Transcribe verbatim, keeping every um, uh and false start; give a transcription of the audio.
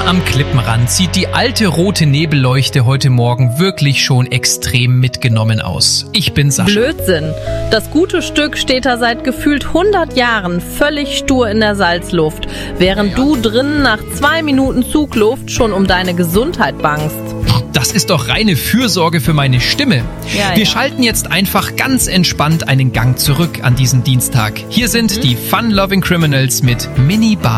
am Klippenrand sieht die alte rote Nebelleuchte heute Morgen wirklich schon extrem mitgenommen aus. Ich bin Sascha. Blödsinn. Das gute Stück steht da seit gefühlt hundert Jahren völlig stur in der Salzluft, während du drinnen nach zwei Minuten Zugluft schon um deine Gesundheit bangst. Das ist doch reine Fürsorge für meine Stimme. Ja, Wir ja. schalten jetzt einfach ganz entspannt einen Gang zurück an diesen Dienstag. Hier sind Mhm. die Fun-Loving Criminals mit Mini Bar.